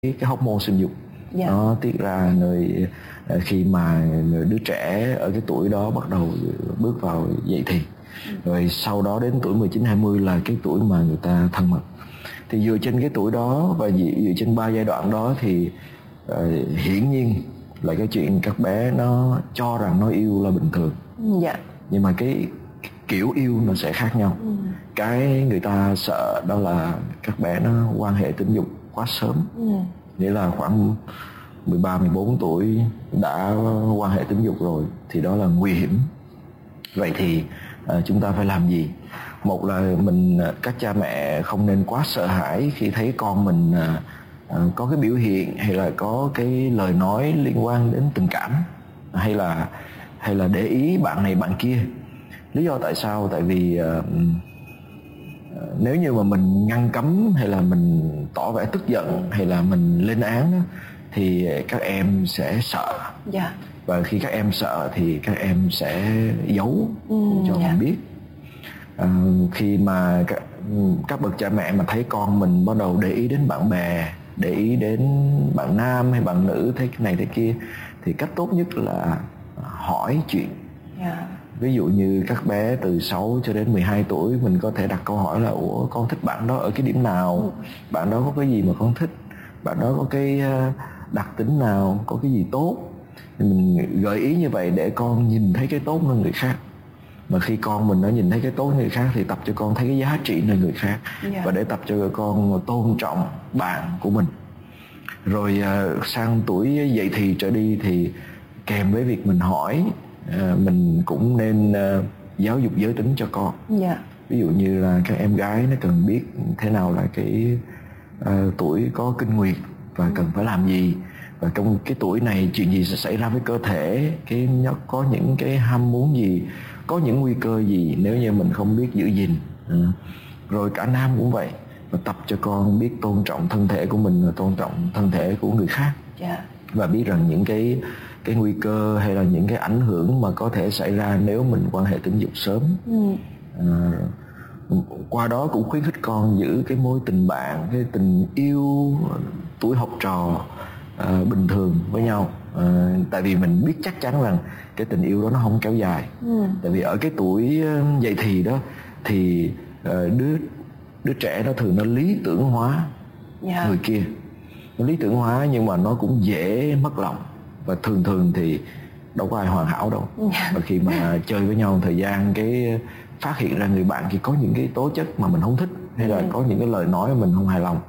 cái hormone sinh dục. Nó tiết ra nơi khi mà đứa trẻ ở cái tuổi đó bắt đầu bước vào dậy thì. Rồi sau đó đến tuổi 19-20 là cái tuổi mà người ta thân mật. Thì dựa trên cái tuổi đó và dựa trên 3 giai đoạn đó thì hiển nhiên là cái chuyện các bé nó cho rằng nó yêu là bình thường. Nhưng mà cái kiểu yêu nó sẽ khác nhau. Cái người ta sợ đó là các bé nó quan hệ tình dục quá sớm. Nghĩa là khoảng 13-14 tuổi đã quan hệ tình dục rồi thì đó là nguy hiểm. Vậy thì chúng ta phải làm gì? Một là các cha mẹ không nên quá sợ hãi khi thấy con mình có cái biểu hiện hay là có cái lời nói liên quan đến tình cảm, hay là để ý bạn này bạn kia. Lý do tại sao? Tại vì nếu như mà mình ngăn cấm hay là mình tỏ vẻ tức giận hay là mình lên án đó, thì các em sẽ sợ. Và khi các em sợ thì các em sẽ giấu cho mình biết. Khi mà các bậc cha mẹ mà thấy con mình bắt đầu để ý đến bạn bè, để ý đến bạn nam hay bạn nữ, thấy cái này thế kia, thì cách tốt nhất là hỏi chuyện. Ví dụ như các bé từ 6 cho đến 12 tuổi, mình có thể đặt câu hỏi là: ủa, con thích bạn đó ở cái điểm nào? Bạn đó có cái gì mà con thích? Bạn đó có cái đặc tính nào? Có cái gì tốt? Thì mình gợi ý như vậy để con nhìn thấy cái tốt nơi người khác. Mà khi con mình nó nhìn thấy cái tốt nơi người khác thì tập cho con thấy cái giá trị nơi người khác. Và để tập cho con tôn trọng bạn của mình. Rồi sang tuổi dậy thì trở đi thì kèm với việc mình hỏi, mình cũng nên giáo dục giới tính cho con. Ví dụ như là các em gái nó cần biết thế nào là cái tuổi có kinh nguyệt và cần phải làm gì, và trong cái tuổi này chuyện gì sẽ xảy ra với cơ thể, nó có những cái ham muốn gì, có những nguy cơ gì nếu như mình không biết giữ gìn. Rồi cả nam cũng vậy, và tập cho con biết tôn trọng thân thể của mình và tôn trọng thân thể của người khác. Và biết rằng những cái nguy cơ hay là những cái ảnh hưởng mà có thể xảy ra nếu mình quan hệ tình dục sớm. Qua đó cũng khuyến khích con giữ cái mối tình bạn, cái tình yêu tuổi học trò bình thường với nhau. Tại vì mình biết chắc chắn rằng cái tình yêu đó nó không kéo dài. Tại vì ở cái tuổi dậy thì đó thì đứa trẻ nó thường nó lý tưởng hóa người kia. Nó lý tưởng hóa nhưng mà nó cũng dễ mất lòng. Và thường thì đâu có ai hoàn hảo đâu. Và khi mà chơi với nhau thời gian, cái phát hiện ra người bạn kia có những cái tố chất mà mình không thích, hay là có những cái lời nói mà mình không hài lòng,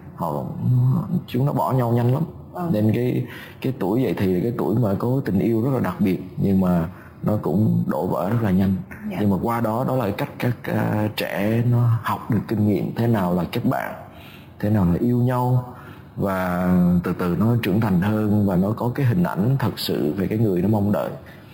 chúng nó bỏ nhau nhanh lắm. Nên cái tuổi vậy thì cái tuổi mà có tình yêu rất là đặc biệt, nhưng mà nó cũng đổ vỡ rất là nhanh. Nhưng mà qua đó là cách các trẻ nó học được kinh nghiệm thế nào là kết bạn, thế nào là yêu nhau, và từ từ nó trưởng thành hơn và nó có cái hình ảnh thật sự về cái người nó mong đợi.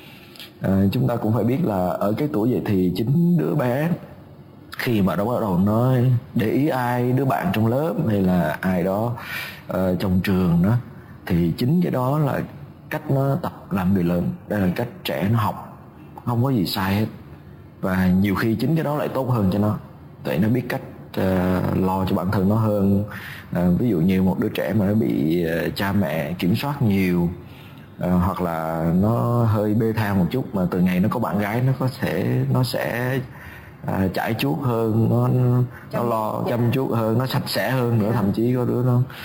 Chúng ta cũng phải biết là ở cái tuổi vậy thì chính đứa bé khi mà nó bắt đầu nó để ý ai, đứa bạn trong lớp hay là ai đó trong trường đó, thì chính cái đó là cách nó tập làm người lớn. Đây là cách trẻ nó học, không có gì sai hết. Và nhiều khi chính cái đó lại tốt hơn cho nó, tại nó biết cách lo cho bản thân nó hơn. Ví dụ như một đứa trẻ mà nó bị cha mẹ kiểm soát nhiều, hoặc là nó hơi bê tha một chút, mà từ ngày nó có bạn gái nó sẽ chải chuốt hơn, nó lo chăm chút hơn, nó sạch sẽ hơn nữa. Thậm chí có đứa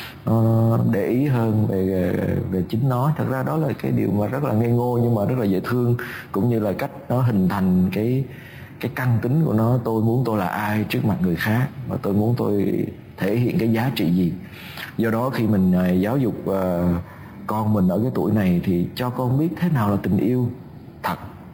nó để ý hơn về chính nó. Thật ra đó là cái điều mà rất là ngây ngô nhưng mà rất là dễ thương, cũng như là cách nó hình thành cái căn tính của nó. Tôi muốn tôi là ai trước mặt người khác, và tôi muốn tôi thể hiện cái giá trị gì. Do đó khi mình giáo dục con mình ở cái tuổi này thì cho con biết thế nào là tình yêu thật.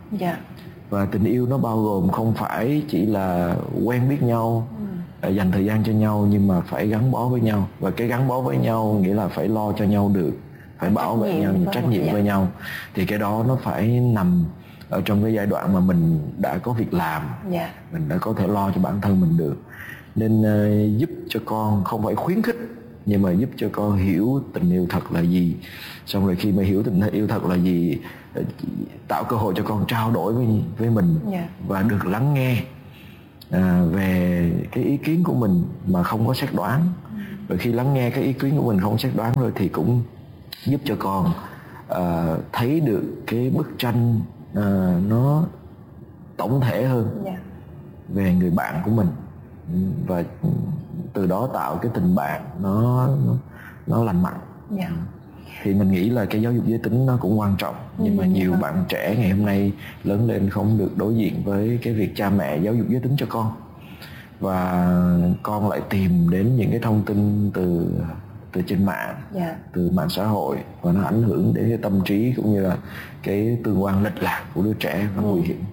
Và tình yêu nó bao gồm không phải chỉ là quen biết nhau, dành thời gian cho nhau, nhưng mà phải gắn bó với nhau. Và cái gắn bó với nhau nghĩa là phải lo cho nhau được, phải bảo vệ nhau, trách nhiệm với nhau. Thì cái đó nó phải nằm ở trong cái giai đoạn mà mình đã có việc làm, mình đã có thể lo cho bản thân mình được. Nên giúp cho con, không phải khuyến khích, nhưng mà giúp cho con hiểu tình yêu thật là gì. Xong rồi khi mà hiểu tình yêu thật là gì, tạo cơ hội cho con trao đổi với mình và được lắng nghe về cái ý kiến của mình mà không có xét đoán. Rồi khi lắng nghe cái ý kiến của mình không xét đoán rồi thì cũng giúp cho con thấy được cái bức tranh nó tổng thể hơn về người bạn của mình, và từ đó tạo cái tình bạn nó lành mạnh. Thì mình nghĩ là cái giáo dục giới tính nó cũng quan trọng, nhưng mà nhiều bạn trẻ ngày hôm nay lớn lên không được đối diện với cái việc cha mẹ giáo dục giới tính cho con, và con lại tìm đến những cái thông tin từ trên mạng, từ mạng xã hội, và nó ảnh hưởng đến cái tâm trí cũng như là cái tương quan lệch lạc của đứa trẻ và nguy hiểm.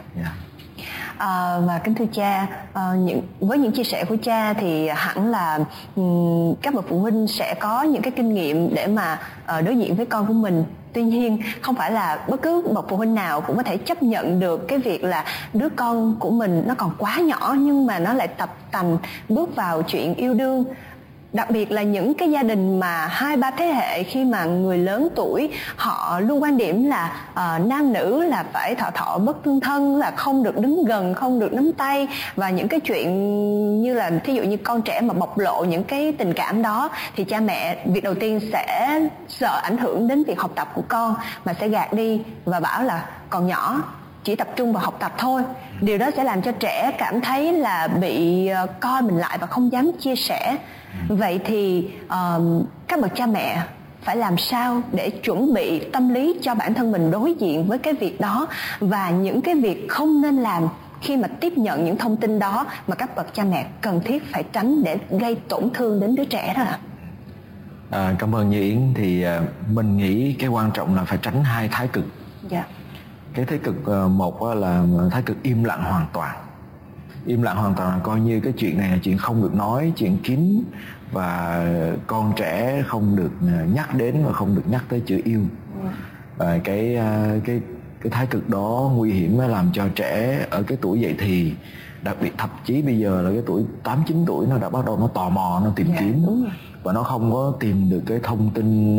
Và kính thưa cha, với những chia sẻ của cha thì hẳn là các bậc phụ huynh sẽ có những cái kinh nghiệm để mà đối diện với con của mình. Tuy nhiên không phải là bất cứ bậc phụ huynh nào cũng có thể chấp nhận được cái việc là đứa con của mình nó còn quá nhỏ nhưng mà nó lại tập tành bước vào chuyện yêu đương. Đặc biệt là những cái gia đình mà 2-3 thế hệ, khi mà người lớn tuổi họ luôn quan điểm là nam nữ là phải thọ bất tương thân, là không được đứng gần, không được nắm tay, và những cái chuyện như là thí dụ như con trẻ mà bộc lộ những cái tình cảm đó thì cha mẹ việc đầu tiên sẽ sợ ảnh hưởng đến việc học tập của con, mà sẽ gạt đi và bảo là còn nhỏ, chỉ tập trung vào học tập thôi. Điều đó sẽ làm cho trẻ cảm thấy là bị coi mình lại và không dám chia sẻ. Vậy thì các bậc cha mẹ phải làm sao để chuẩn bị tâm lý cho bản thân mình đối diện với cái việc đó, và những cái việc không nên làm khi mà tiếp nhận những thông tin đó mà các bậc cha mẹ cần thiết phải tránh để gây tổn thương đến đứa trẻ đó ạ? Cảm ơn Như Yến. Thì mình nghĩ cái quan trọng là phải tránh hai thái cực. Cái thái cực một là thái cực im lặng hoàn toàn. Im lặng hoàn toàn là coi như cái chuyện này là chuyện không được nói, chuyện kín, và con trẻ không được nhắc đến và không được nhắc tới chữ yêu. Và cái thái cực đó nguy hiểm, nó làm cho trẻ ở cái tuổi dậy thì, đặc biệt thậm chí bây giờ là cái tuổi 8-9 tuổi, nó đã bắt đầu nó tò mò, nó tìm kiếm, và nó không có tìm được cái thông tin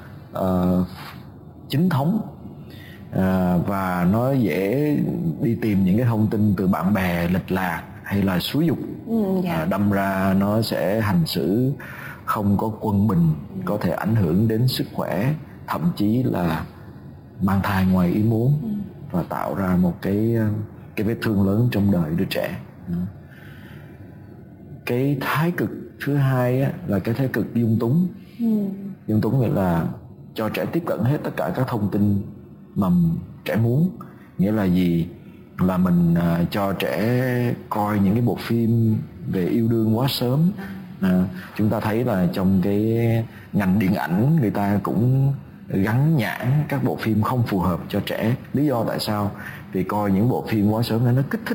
chính thống. Và nó dễ đi tìm những cái thông tin từ bạn bè lệch lạc hay là xúi giục, đâm ra nó sẽ hành xử không có quân bình, có thể ảnh hưởng đến sức khỏe, thậm chí là mang thai ngoài ý muốn, và tạo ra một cái vết thương lớn trong đời đứa trẻ. Cái thái cực thứ hai là cái thái cực dung túng. Dung túng nghĩa là cho trẻ tiếp cận hết tất cả các thông tin mà trẻ muốn. Nghĩa là gì? Là mình cho trẻ coi những cái bộ phim về yêu đương quá sớm. Chúng ta thấy là trong cái ngành điện ảnh, người ta cũng gắn nhãn các bộ phim không phù hợp cho trẻ. Lý do tại sao? Vì coi những bộ phim quá sớm nó kích thích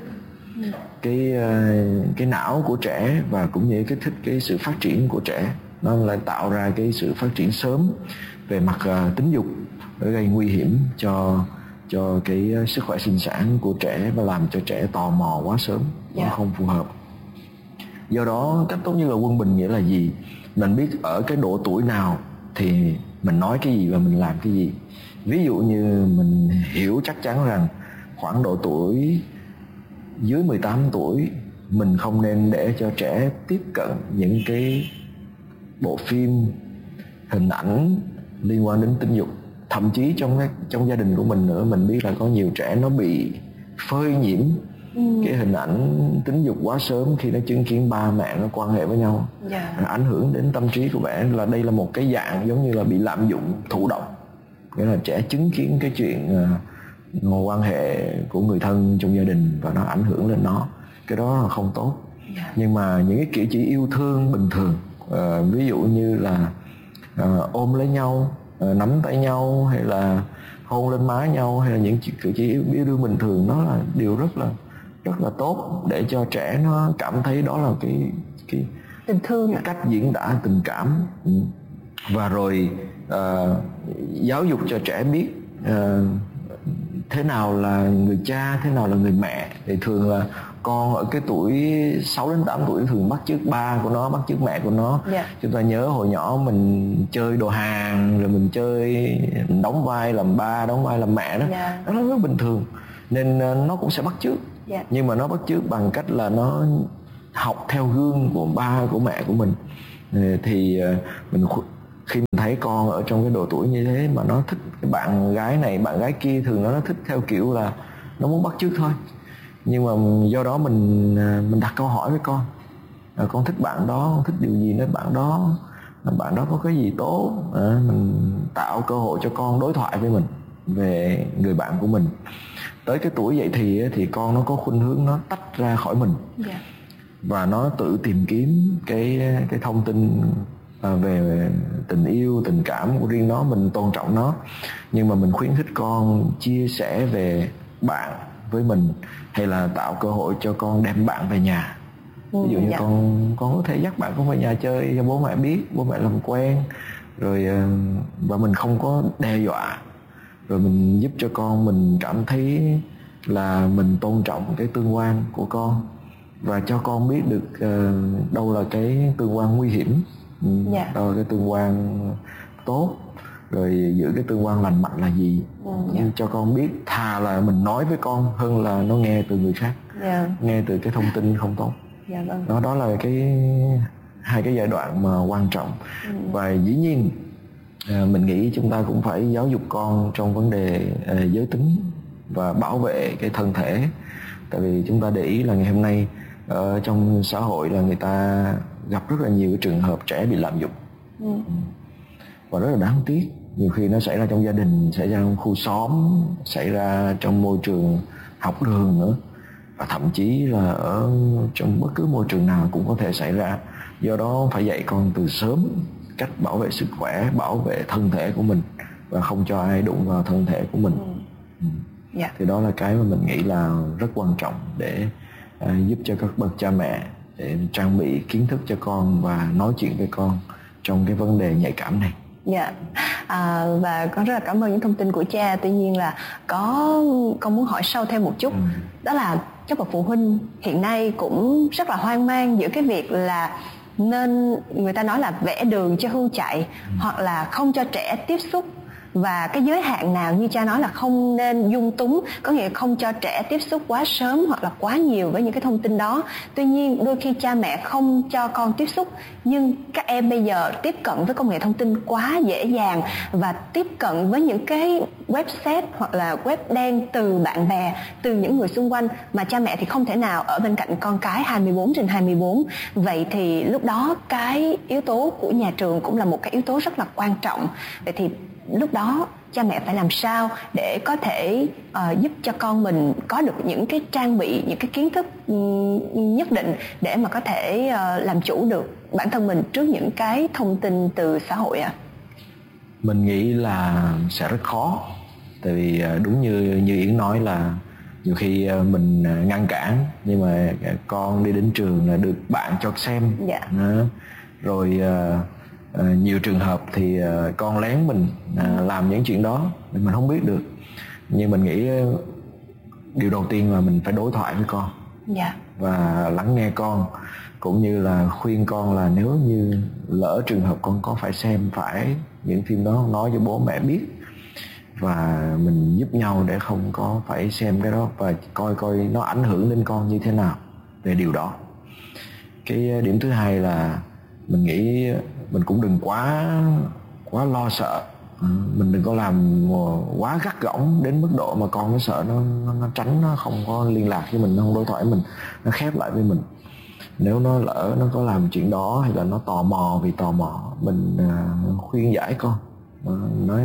cái não của trẻ, và cũng như kích thích cái sự phát triển của trẻ. Nó lại tạo ra cái sự phát triển sớm về mặt tính dục, để gây nguy hiểm cho cái sức khỏe sinh sản của trẻ, và làm cho trẻ tò mò quá sớm. Nó không phù hợp. Do đó cách tốt nhất là quân bình. Nghĩa là gì? Mình biết ở cái độ tuổi nào thì mình nói cái gì và mình làm cái gì. Ví dụ như mình hiểu chắc chắn rằng khoảng độ tuổi dưới 18 tuổi mình không nên để cho trẻ tiếp cận những cái bộ phim, hình ảnh liên quan đến tình dục. Thậm chí trong gia đình của mình nữa, mình biết là có nhiều trẻ nó bị phơi nhiễm cái hình ảnh tính dục quá sớm khi nó chứng kiến ba mẹ nó quan hệ với nhau. Ảnh hưởng đến tâm trí của bé. Là đây là một cái dạng giống như là bị lạm dụng thụ động. Nghĩa là trẻ chứng kiến cái chuyện mối quan hệ của người thân trong gia đình và nó ảnh hưởng lên nó. Cái đó là không tốt. Nhưng mà những cái cử chỉ yêu thương bình thường, ví dụ như là ôm lấy nhau, nắm tay nhau, hay là hôn lên má nhau, hay là những cử chỉ yêu đương bình thường, đó là điều rất là tốt để cho trẻ nó cảm thấy đó là cái tình thương, cái cách diễn tả tình cảm. Và rồi giáo dục cho trẻ biết thế nào là người cha, thế nào là người mẹ. Thì thường là con ở cái tuổi 6 đến 8 tuổi thường bắt chước ba của nó, bắt chước mẹ của nó. Chúng ta nhớ hồi nhỏ mình chơi đồ hàng, rồi mình chơi đóng vai làm ba, đóng vai làm mẹ đó. Nó rất bình thường, nên nó cũng sẽ bắt chước. Nhưng mà nó bắt chước bằng cách là nó học theo gương của ba, của mẹ của mình. Thì khi mình thấy con ở trong cái độ tuổi như thế mà nó thích cái bạn gái này bạn gái kia, thường nó thích theo kiểu là nó muốn bắt chước thôi. Nhưng mà do đó mình đặt câu hỏi với con thích bạn đó, con thích điều gì nơi bạn đó có cái gì tốt, mình tạo cơ hội cho con đối thoại với mình về người bạn của mình. Tới cái tuổi dậy thì con nó có khuynh hướng nó tách ra khỏi mình, và nó tự tìm kiếm cái thông tin về tình yêu, tình cảm của riêng nó. Mình tôn trọng nó, nhưng mà mình khuyến khích con chia sẻ về bạn với mình, hay là tạo cơ hội cho con đem bạn về nhà. Ví dụ như con có thể dắt bạn con về nhà chơi cho bố mẹ biết, bố mẹ làm quen rồi, và mình không có đe dọa, rồi mình giúp cho con mình cảm thấy là mình tôn trọng cái tương quan của con, và cho con biết được đâu là cái tương quan nguy hiểm, đâu là cái tương quan tốt, rồi giữ cái tương quan lành mạnh là gì. Cho con biết, thà là mình nói với con hơn là nó nghe từ người khác, nghe từ cái thông tin không tốt. Đó là hai cái giai đoạn mà quan trọng. Và dĩ nhiên mình nghĩ chúng ta cũng phải giáo dục con trong vấn đề giới tính và bảo vệ cái thân thể. Tại vì chúng ta để ý là ngày hôm nay trong xã hội là người ta gặp rất là nhiều cái trường hợp trẻ bị lạm dụng, và rất là đáng tiếc. Nhiều khi nó xảy ra trong gia đình, xảy ra trong khu xóm, xảy ra trong môi trường học đường nữa, và thậm chí là ở trong bất cứ môi trường nào cũng có thể xảy ra. Do đó phải dạy con từ sớm cách bảo vệ sức khỏe, bảo vệ thân thể của mình, và không cho ai đụng vào thân thể của mình. Thì đó là cái mà mình nghĩ là rất quan trọng để giúp cho các bậc cha mẹ để trang bị kiến thức cho con và nói chuyện với con trong cái vấn đề nhạy cảm này. Và con rất là cảm ơn những thông tin của cha. Tuy nhiên là con muốn hỏi sâu thêm một chút. Đó là các bậc phụ huynh hiện nay cũng rất là hoang mang giữa cái việc là nên, người ta nói là vẽ đường cho hươu chạy, hoặc là không cho trẻ tiếp xúc, và cái giới hạn nào như cha nói là không nên dung túng, có nghĩa không cho trẻ tiếp xúc quá sớm hoặc là quá nhiều với những cái thông tin đó. Tuy nhiên đôi khi cha mẹ không cho con tiếp xúc, nhưng các em bây giờ tiếp cận với công nghệ thông tin quá dễ dàng, và tiếp cận với những cái website hoặc là web đen từ bạn bè, từ những người xung quanh, mà cha mẹ thì không thể nào ở bên cạnh con cái 24/24. Vậy thì lúc đó cái yếu tố của nhà trường cũng là một cái yếu tố rất là quan trọng. Vậy thì lúc đó cha mẹ phải làm sao để có thể giúp cho con mình có được những cái trang bị, những cái kiến thức nhất định để mà có thể làm chủ được bản thân mình trước những cái thông tin từ xã hội ạ? Mình nghĩ là sẽ rất khó. Tại vì đúng như Yến nói là nhiều khi mình ngăn cản, nhưng mà con đi đến trường là được bạn cho xem. Rồi nhiều trường hợp thì con lén mình làm những chuyện đó mình không biết được. Nhưng mình nghĩ điều đầu tiên là mình phải đối thoại với con, và lắng nghe con, cũng như là khuyên con là nếu như lỡ trường hợp con có phải xem phải những phim đó, nói cho bố mẹ biết, và mình giúp nhau để không có phải xem cái đó, và coi nó ảnh hưởng đến con như thế nào về điều đó. Cái điểm thứ hai là mình nghĩ mình cũng đừng quá lo sợ. Mình đừng có làm quá gắt gỏng đến mức độ mà con nó sợ, nó tránh, nó không có liên lạc với mình, nó không đối thoại với mình, nó khép lại với mình. Nếu nó lỡ nó có làm chuyện đó, hay là nó tò mò vì tò mò, mình khuyên giải con, nói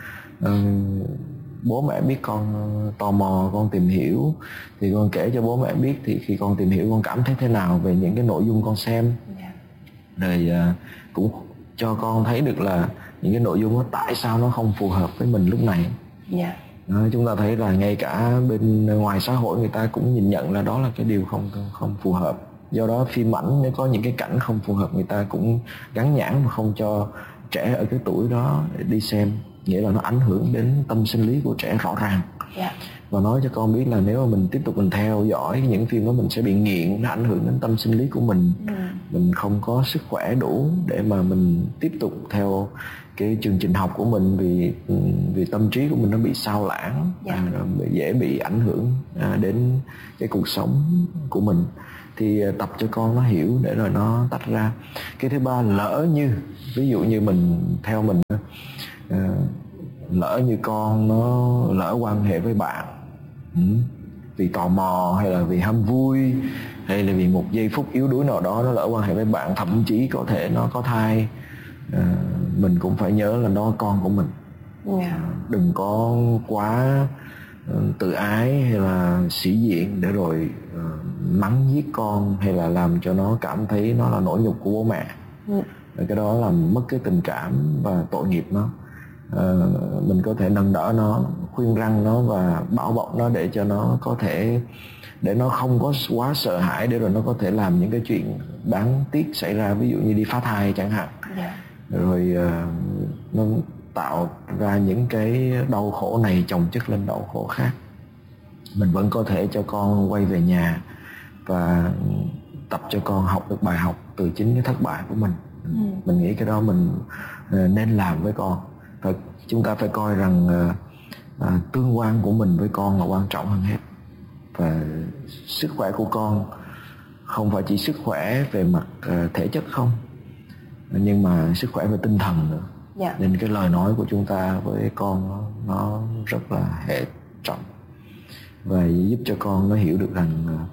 bố mẹ biết con tò mò, con tìm hiểu thì con kể cho bố mẹ biết, thì khi con tìm hiểu con cảm thấy thế nào về những cái nội dung con xem. Rồi cũng cho con thấy được là những cái nội dung đó tại sao nó không phù hợp với mình lúc này. Chúng ta thấy là ngay cả bên ngoài xã hội người ta cũng nhìn nhận là đó là cái điều không phù hợp. Do đó phim ảnh nếu có những cái cảnh không phù hợp, người ta cũng gắn nhãn mà không cho trẻ ở cái tuổi đó để đi xem, nghĩa là nó ảnh hưởng đến tâm sinh lý của trẻ rõ ràng. Và nói cho con biết là nếu mà mình tiếp tục mình theo dõi những phim đó, mình sẽ bị nghiện, nó ảnh hưởng đến tâm sinh lý của mình. Mình không có sức khỏe đủ để mà mình tiếp tục theo cái chương trình học của mình, vì tâm trí của mình nó bị sao lãng, dễ bị ảnh hưởng đến cái cuộc sống của mình. thì tập cho con nó hiểu để rồi nó tách ra. Cái thứ ba, lỡ như ví dụ như theo mình lỡ như con nó lỡ quan hệ với bạn vì tò mò hay là vì ham vui hay là vì một giây phút yếu đuối nào đó nó lỡ quan hệ với bạn, thậm chí có thể nó có thai, mình cũng phải nhớ là nó con của mình. Đừng có quá tự ái hay là sĩ diện để rồi mắng nhiếc con hay là làm cho nó cảm thấy nó là nỗi nhục của bố mẹ. Cái đó làm mất cái tình cảm và tội nghiệp nó. Mình có thể nâng đỡ nó, khuyên răn nó và bảo bọc nó để cho nó có thể, để nó không có quá sợ hãi, để rồi nó có thể làm những cái chuyện đáng tiếc xảy ra, ví dụ như đi phá thai chẳng hạn. Rồi nó tạo ra những cái đau khổ này chồng chất lên đau khổ khác. Mình vẫn có thể cho con quay về nhà và tập cho con học được bài học từ chính cái thất bại của mình. Mình nghĩ cái đó mình nên làm với con. Và chúng ta phải coi rằng tương quan của mình với con là quan trọng hơn hết. Và sức khỏe của con không phải chỉ sức khỏe về mặt thể chất không, nhưng mà sức khỏe về tinh thần nữa. Nên cái lời nói của chúng ta với con nó rất là hệ trọng và giúp cho con nó hiểu được rằng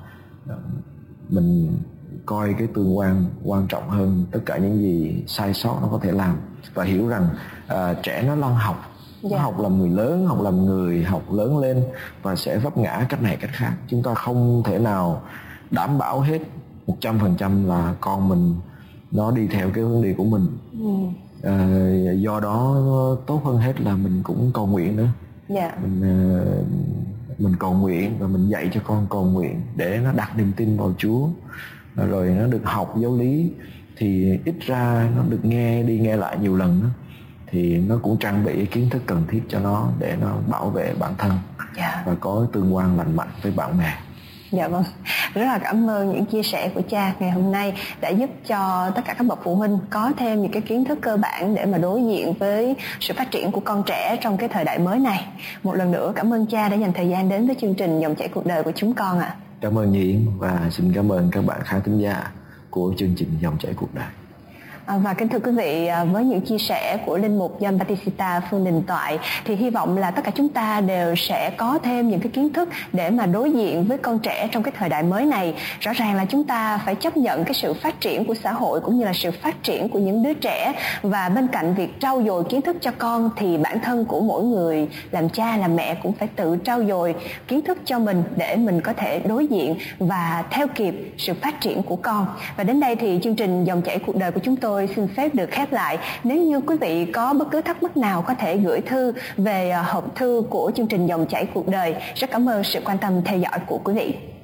mình coi cái tương quan quan trọng hơn tất cả những gì sai sót nó có thể làm. Và hiểu rằng trẻ nó đang học, nó học làm người lớn, học làm người, học lớn lên và sẽ vấp ngã cách này cách khác. Chúng ta không thể nào đảm bảo hết 100% là con mình nó đi theo cái hướng đi của mình. Do đó tốt hơn hết là mình cũng cầu nguyện nữa. Mình cầu nguyện và mình dạy cho con cầu nguyện để nó đặt niềm tin vào Chúa, rồi nó được học giáo lý, thì ít ra nó được nghe đi nghe lại nhiều lần đó, thì nó cũng trang bị kiến thức cần thiết cho nó để nó bảo vệ bản thân và có tương quan lành mạnh với bạn bè. Dạ vâng, rất là cảm ơn những chia sẻ của cha ngày hôm nay đã giúp cho tất cả các bậc phụ huynh có thêm những cái kiến thức cơ bản để mà đối diện với sự phát triển của con trẻ trong cái thời đại mới này. Một lần nữa cảm ơn cha đã dành thời gian đến với chương trình Dòng chảy cuộc đời của chúng con ạ. Cảm ơn Nhi Yến và xin cảm ơn các bạn khán thính giả của chương trình Dòng chảy cuộc đời. Và kính thưa quý vị, với những chia sẻ của Linh mục John Batista Phương Đình Toại thì hy vọng là tất cả chúng ta đều sẽ có thêm những cái kiến thức để mà đối diện với con trẻ trong cái thời đại mới này. Rõ ràng là chúng ta phải chấp nhận cái sự phát triển của xã hội cũng như là sự phát triển của những đứa trẻ, và bên cạnh việc trau dồi kiến thức cho con thì bản thân của mỗi người làm cha làm mẹ cũng phải tự trau dồi kiến thức cho mình để mình có thể đối diện và theo kịp sự phát triển của con. Và đến đây thì chương trình Dòng chảy cuộc đời của chúng tôi xin phép được khép lại. Nếu như quý vị có bất cứ thắc mắc nào có thể gửi thư về hộp thư của chương trình Dòng chảy cuộc đời. Rất cảm ơn sự quan tâm theo dõi của quý vị.